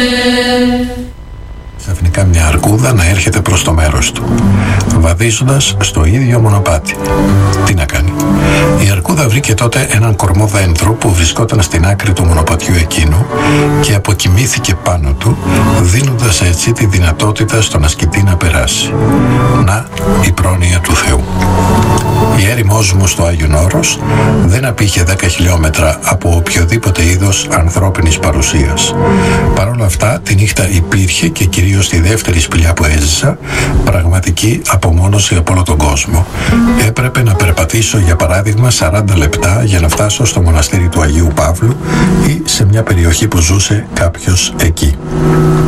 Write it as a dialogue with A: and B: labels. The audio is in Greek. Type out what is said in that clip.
A: Ξαφνικά μια αρκούδα να έρχεται προς το μέρος του, βαδίζοντας στο ίδιο μονοπάτι. Τι να κάνει? Η αρκούδα βρήκε τότε έναν κορμό δέντρου που βρισκόταν στην άκρη του μονοπατιού εκείνου και αποκοιμήθηκε πάνω του, δίνοντας έτσι τη δυνατότητα στον ασκητή να περάσει. Να, η πρόνοια του Θεού. Η έρημός μου στο Άγιον Όρος δεν απήχε 10 χιλιόμετρα από οποιοδήποτε είδος ανθρώπινης παρουσίας. Παρ' όλα αυτά, τη νύχτα υπήρχε και κυρίως στη δεύτερη σπηλιά που έζησα, πραγματική απομόνωση από όλο τον κόσμο. Έπρεπε να περπατήσω για παράδειγμα 40 λεπτά για να φτάσω στο μοναστήρι του Αγίου Παύλου ή σε μια περιοχή που ζούσε κάποιος εκεί.